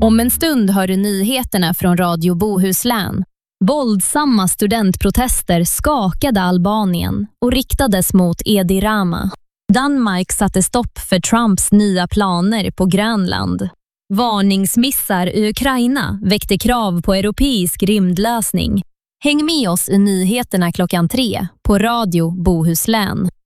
Om en stund hör du nyheterna från Radio Bohuslän. Våldsamma studentprotester skakade Albanien och riktades mot Edi Rama. Danmark satte stopp för Trumps nya planer på Grönland. Varningsmissar i Ukraina väckte krav på europeisk rymdlösning. Häng med oss i nyheterna 3:00 på Radio Bohuslän.